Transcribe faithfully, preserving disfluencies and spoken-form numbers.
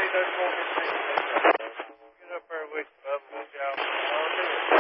that's what we think. Get up there with you, Bubba. We'll get out. I'll do it.